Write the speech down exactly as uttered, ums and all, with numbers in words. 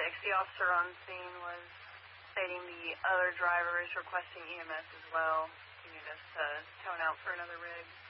six. The officer on scene was stating the other driver is requesting E M S as well. You need us to tone out for another rig.